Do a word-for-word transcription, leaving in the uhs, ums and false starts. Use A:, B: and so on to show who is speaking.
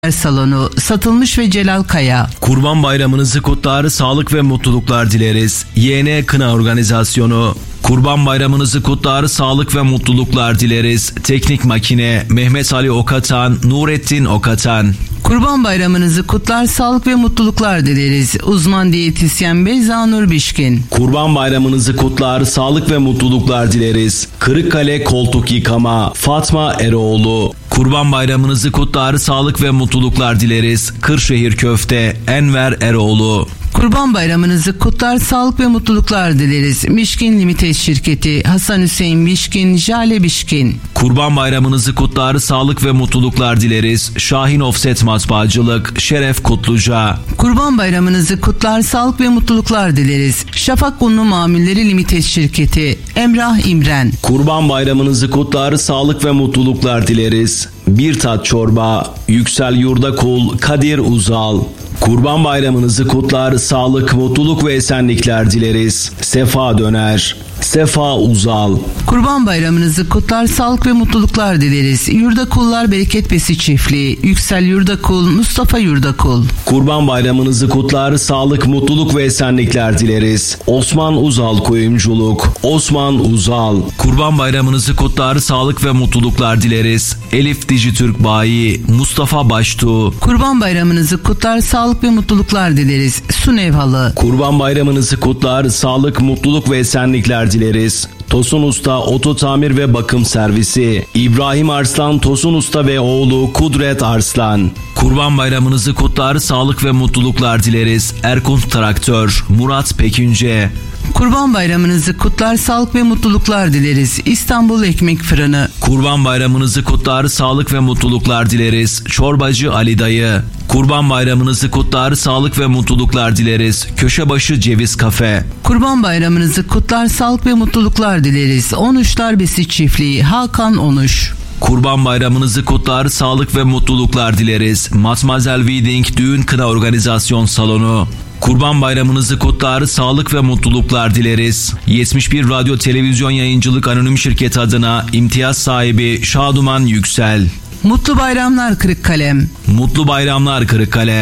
A: Salonu, Satılmış ve Celal Kaya.
B: Kurban Bayramınızı kutlar, sağlık ve mutluluklar dileriz. Y N Kına Organizasyonu. Kurban Bayramınızı kutlar, sağlık ve mutluluklar dileriz. Teknik Makine, Mehmet Ali Okatan, Nurettin Okatan.
A: Kurban Bayramınızı kutlar, sağlık ve mutluluklar dileriz. Uzman diyetisyen Beyza Nur Bişkin.
B: Kurban Bayramınızı kutlar, sağlık ve mutluluklar dileriz. Kırıkkale Koltuk Yıkama, Fatma Eroğlu. Kurban Bayramınızı kutlar, sağlık ve mutluluklar dileriz. Kırşehir Köfte, Enver Eroğlu.
A: Kurban Bayramınızı kutlar, sağlık ve mutluluklar dileriz. Mişkin Limited Şirketi, Hasan Hüseyin Bişkin, Jale Bişkin.
B: Kurban Bayramınızı kutlar, sağlık ve mutluluklar dileriz. Şahin Offset Matbaacılık, Şeref Kutluca.
A: Kurban Bayramınızı kutlar, sağlık ve mutluluklar dileriz. Şafak Unlu Mamulleri Limited Şirketi, Emrah İmren.
B: Kurban Bayramınızı kutlar, sağlık ve mutluluklar dileriz. Bir Tat Çorba, Yüksel Yurdakul, Kadir Uzal. Kurban Bayramınızı kutlar, sağlık, mutluluk ve esenlikler dileriz. Sefa Döner, Sefa Uzal.
A: Kurban Bayramınızı kutlar, sağlık ve mutluluklar dileriz. Yurdakullar Bereket Besi Çiftliği, Yüksel Yurdakul, Mustafa Yurdakul.
B: Kurban Bayramınızı kutlar, sağlık, mutluluk ve esenlikler dileriz. Osman Uzal Kuyumculuk, Osman Uzal. Kurban Bayramınızı kutlar, sağlık ve mutluluklar dileriz. Elif Dijitürk Bayi, Mustafa Baştuğ.
A: Kurban Bayramınızı kutlar, sağlık ve mutluluklar dileriz. Sunev Halı.
B: Kurban Bayramınızı kutlar, sağlık, mutluluk ve esenlikler dileriz. Tosun Usta Oto Tamir ve Bakım Servisi, İbrahim Arslan Tosun Usta ve oğlu Kudret Arslan. Kurban Bayramınızı kutlar, sağlık ve mutluluklar dileriz. Erkunt Traktör, Murat Pekince.
A: Kurban Bayramınızı kutlar, sağlık ve mutluluklar dileriz. İstanbul Ekmek Fırını.
B: Kurban Bayramınızı kutlar, sağlık ve mutluluklar dileriz. Çorbacı Ali Dayı. Kurban Bayramınızı kutlar, sağlık ve mutluluklar dileriz. Köşebaşı Ceviz Kafe.
A: Kurban Bayramınızı kutlar, sağlık ve mutluluklar dileriz. Onuşlar Besi Çiftliği, Hakan Onuş.
B: Kurban Bayramınızı kutlar, sağlık ve mutluluklar dileriz. Matmazel Wedding Düğün Kına Organizasyon Salonu. Kurban Bayramınızı kutlar, sağlık ve mutluluklar dileriz. yetmiş bir Radyo Televizyon Yayıncılık Anonim Şirketi adına imtiyaz sahibi Şaduman Yüksel.
A: Mutlu bayramlar Kırıkkale.
B: Mutlu bayramlar Kırıkkale.